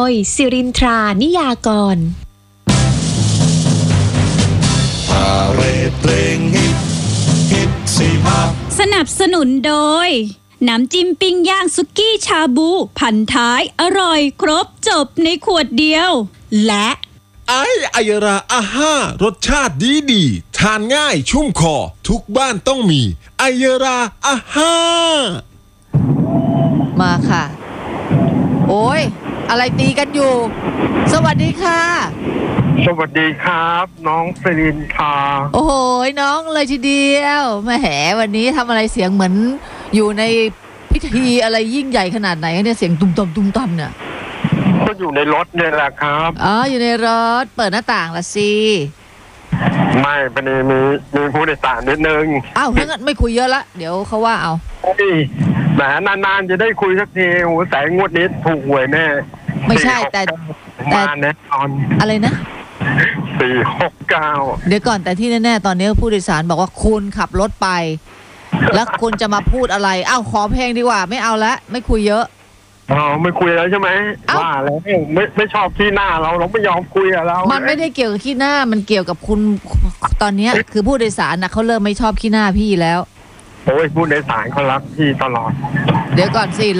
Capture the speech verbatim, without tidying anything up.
ยสิรินทรานิยากรพาเรดเพลงฮิตฮิตสิฮับสนับสนุนโดยน้ำจิ้มปิ้งย่างสุกี้ชาบูพันท้ายอร่อยครบจบในขวดเดียวและไอไอยราอาห้ารสชาติดีดีทานง่ายชุ่มคอทุกบ้านต้องมีไอยราอาห้ามาค่ะโอ้ยอะไรตีกันอยู่สวัสดีค่ะสวัสดีครับน้องสิรินทราโอ้โหน้องเลยทีเดียวแหมวันนี้ทำอะไรเสียงเหมือนอยู่ในพิธีอะไรยิ่งใหญ่ขนาดไหนเนี่ยเสียงตุ้มต่อมตุ้มต่อมเนี่ยก็อยู่ในรถเนี่ยแหละครับอ๋ออยู่ในรถเปิดหน้าต่างละสิไม่พอดีมีมีผู้โดยสารนิดนึงอ้าวงั้นไม่คุยเยอะละเดี๋ยวเขาว่าเอาแหมนานๆจะได้คุยสักทีโอ้แต่งวดนี้ถูกหวยแน่ไม่ใช่แต่แต่แน่นอนอะไรนะสี่หกเก้าเดี๋ยวก่อนแต่ที่แน่ๆตอนนี้ผู้โดยสารบอกว่าคุณขับรถไปแล้วคุณจะมาพูดอะไรอ้าวขอเพลงดีกว่าไม่เอาละไม่คุยเยอะอ๋อไม่คุยแล้วใช่ไหมว่าแล้วไม่ไม่ชอบขี้หน้าเราเราไม่ยอมคุยกับเรามันไม่ได้เกี่ยวกับขี้หน้ามันเกี่ยวกับคุณตอนนี้คือผู้โดยสารนะเขาเริ่มไม่ชอบขี้หน้าพี่แล้วโอ้ยผู้โดยสารเขารักพี่ตลอดเดี๋ยวก่อนสิ